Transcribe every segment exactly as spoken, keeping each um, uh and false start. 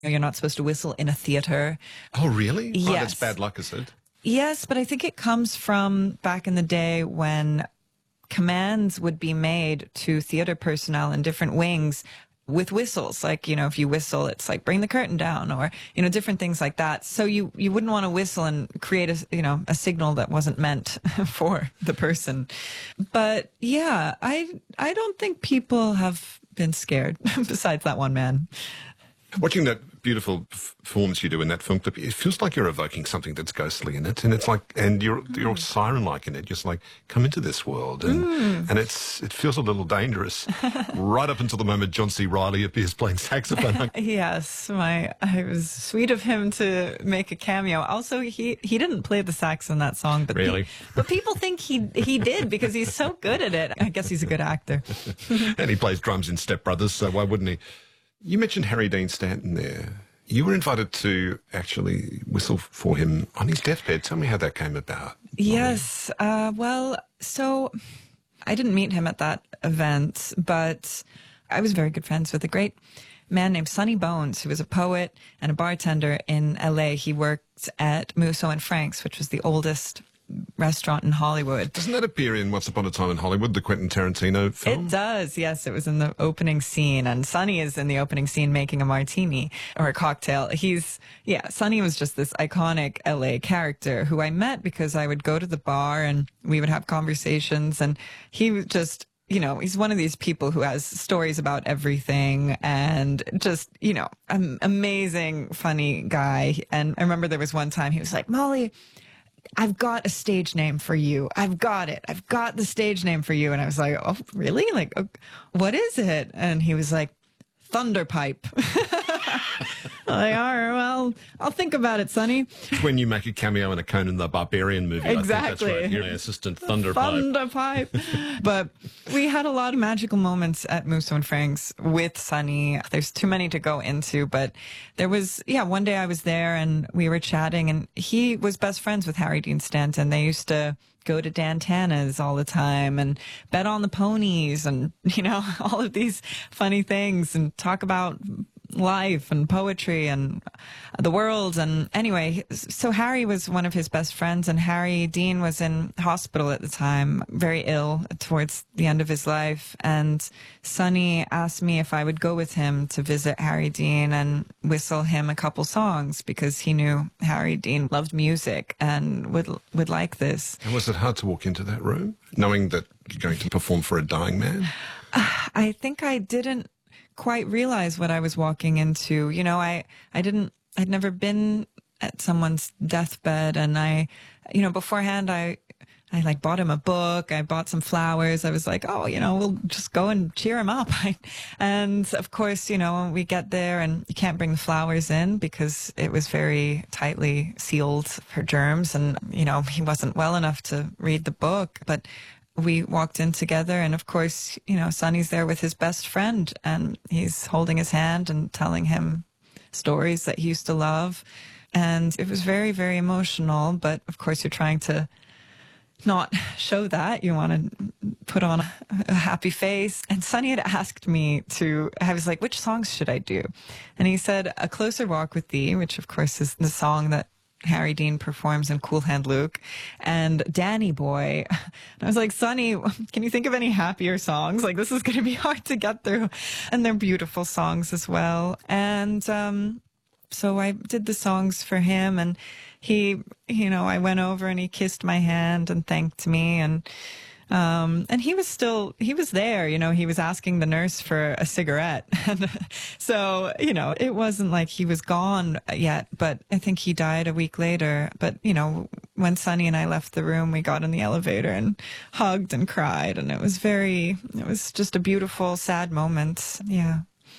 You're not supposed to whistle in a theater. Oh, really? Yes. Oh, that's bad luck, is it? Yes, but I think it comes from back in the day when commands would be made to theater personnel in different wings with whistles. Like, you know, if you whistle, it's like bring the curtain down, or, you know, different things like that. So you, you wouldn't want to whistle and create a, you know, a signal that wasn't meant for the person. But yeah, I, I don't think people have been scared besides that one man. Watching that beautiful f- performance you do in that film clip, it feels like you're evoking something that's ghostly in it, and it's like, and you're you're siren-like in it. Just like, come into this world, and mm. and it's it feels a little dangerous, right up until the moment John C. Reilly appears playing saxophone. Yes, my it was sweet of him to make a cameo. Also, he he didn't play the sax in that song, but really, pe- but people think he he did because he's so good at it. I guess he's a good actor. And he plays drums in Step Brothers, so why wouldn't he? You mentioned Harry Dean Stanton there. You were invited to actually whistle for him on his deathbed. Tell me how that came about. Yes. Uh, well, so I didn't meet him at that event, but I was very good friends with a great man named Sonny Bones, who was a poet and a bartender in L A. He worked at Musso and Frank's, which was the oldest restaurant in Hollywood. Doesn't that appear in Once Upon a Time in Hollywood, the Quentin Tarantino film? It does, yes. It was in the opening scene, and Sonny is in the opening scene making a martini or a cocktail. He's, yeah, Sonny was just this iconic L A character who I met because I would go to the bar and we would have conversations, and he was just, you know, he's one of these people who has stories about everything and just, you know, an amazing, funny guy. And I remember there was one time he was like, Molly, I've got a stage name for you. I've got it. I've got the stage name for you. And I was like, oh, really? Like, what is it? And he was like, Thunderpipe. I'm like, all right, well, I'll think about it, Sonny. When you make a cameo in a Conan the Barbarian movie, exactly. I think that's right. You're an assistant Thunderpipe. Thunderpipe. But we had a lot of magical moments at Musso and Frank's with Sonny. There's too many to go into, but there was, yeah, one day I was there and we were chatting, and he was best friends with Harry Dean Stanton. They used to go to Dan Tana's all the time and bet on the ponies and, you know, all of these funny things and talk about life and poetry and the world. And anyway, so Harry was one of his best friends, and Harry Dean was in hospital at the time, very ill towards the end of his life. And Sonny asked me if I would go with him to visit Harry Dean and whistle him a couple songs because he knew Harry Dean loved music and would would like this. And was it hard to walk into that room knowing that you're going to perform for a dying man? Uh, I think I didn't quite realize what I was walking into. You know, I, I didn't, I'd never been at someone's deathbed. And I, you know, beforehand, I, I like bought him a book. I bought some flowers. I was like, oh, you know, we'll just go and cheer him up. And of course, you know, we get there and you can't bring the flowers in because it was very tightly sealed for germs. And, you know, he wasn't well enough to read the book, but we walked in together, and of course, you know, Sonny's there with his best friend, and he's holding his hand and telling him stories that he used to love. And it was very, very emotional, but of course you're trying to not show that. You want to put on a, a happy face. And Sonny had asked me to, I was like, which songs should I do? And he said, A Closer Walk with Thee, which of course is the song that Harry Dean performs in Cool Hand Luke, and Danny Boy. And I was like, Sonny, can you think of any happier songs? Like, this is going to be hard to get through. And they're beautiful songs as well. And um, so I did the songs for him, and he, you know, I went over and he kissed my hand and thanked me. And Um, and he was still, he was there, you know, he was asking the nurse for a cigarette. And so, you know, it wasn't like he was gone yet, but I think he died a week later. But, you know, when Sonny and I left the room, we got in the elevator and hugged and cried. And it was very, it was just a beautiful, sad moment. Yeah.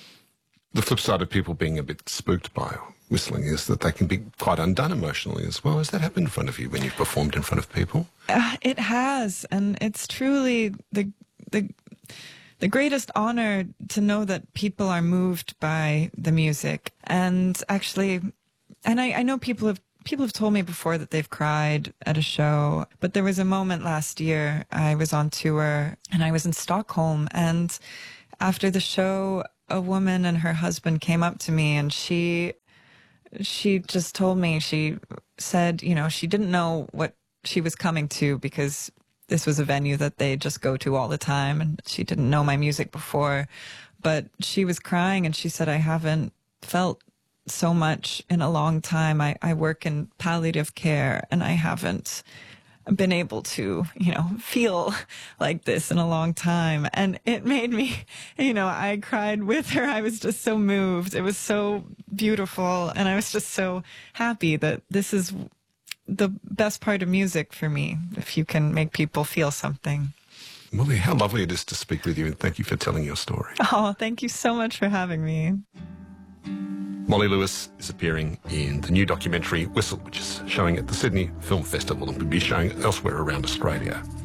The flip side of people being a bit spooked by whistling is that they can be quite undone emotionally as well. Has that happened in front of you when you've performed in front of people? Uh, it has, and it's truly the the the greatest honor to know that people are moved by the music. And actually, and I, I know people have people have told me before that they've cried at a show, but there was a moment last year I was on tour and I was in Stockholm, and after the show, a woman and her husband came up to me, and she she just told me, she said, you know, she didn't know what she was coming to because this was a venue that they just go to all the time, and she didn't know my music before. But she was crying, and she said, I haven't felt so much in a long time. I, I work in palliative care, and I haven't been able to, you know, feel like this in a long time. And it made me, you know, I cried with her. I was just so moved. It was so beautiful. And I was just so happy that this is the best part of music for me, if you can make people feel something. Molly, how lovely it is to speak with you, and thank you for telling your story. Oh, thank you so much for having me. Molly Lewis is appearing in the new documentary Whistle, which is showing at the Sydney Film Festival and will be showing elsewhere around Australia.